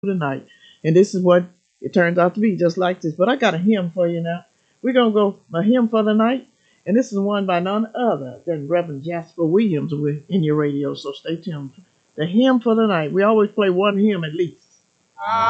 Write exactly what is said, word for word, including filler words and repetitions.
tonight. And this is what it turns out to be, just like this. But I got a hymn for you now. We're going to go a hymn for the night. And this is one by none other than Reverend Jasper Williams with in your radio. So stay tuned. The hymn for the night. We always play one hymn at least.